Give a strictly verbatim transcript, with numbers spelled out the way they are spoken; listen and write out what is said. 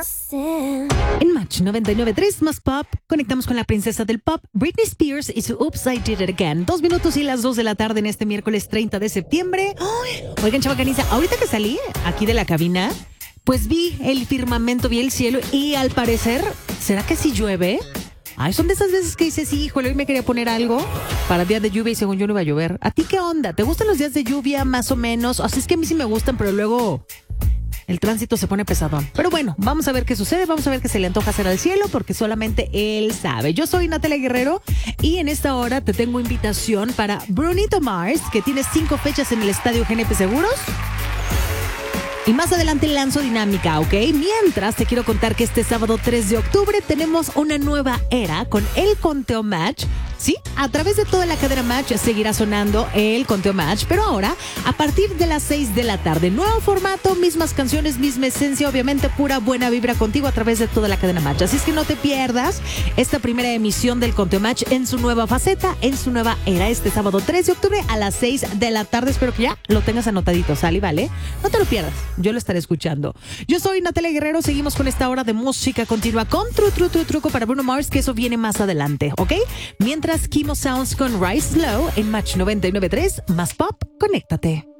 En Match noventa y nueve punto tres más pop, conectamos con la princesa del pop, Britney Spears y su Oops, I Did It Again. Dos minutos y las dos de la tarde en este miércoles treinta de septiembre. ¡Ay! Oigan, chavacaniza, ahorita que salí aquí de la cabina, pues vi el firmamento, vi el cielo y al parecer, ¿será que sí llueve? Ay, son de esas veces que dices, sí, híjole, hoy me quería poner algo para días de lluvia y según yo no iba a llover. ¿A ti qué onda? ¿Te gustan los días de lluvia más o menos? O sea, es que a mí sí me gustan, pero luego el tránsito se pone pesadón. Pero bueno, vamos a ver qué sucede, vamos a ver qué se le antoja hacer al cielo, porque solamente él sabe. Yo soy Natalia Guerrero y en esta hora te tengo invitación para Brunito Mars, que tiene cinco fechas en el Estadio G N P Seguros. Y más adelante lanzo dinámica, ¿ok? Mientras te quiero contar que este sábado tres de octubre tenemos una nueva era con el Conteo Match. Sí, a través de toda la cadena Match seguirá sonando el Conteo Match, pero ahora a partir de las seis de la tarde. Nuevo formato, mismas canciones, misma esencia, obviamente pura buena vibra contigo a través de toda la cadena Match. Así es que no te pierdas esta primera emisión del Conteo Match en su nueva faceta, en su nueva era, este sábado tres de octubre a las seis de la tarde. Espero que ya lo tengas anotadito, ¿sale? ¿Vale? No te lo pierdas, yo lo estaré escuchando. Yo soy Natalia Guerrero, seguimos con esta hora de música continua con Tru Tru Tru Truco para Bruno Mars, que eso viene más adelante, ¿ok? Mientras Kimo Sounds con Rise Slow en Match noventa y nueve punto tres, más pop, conéctate.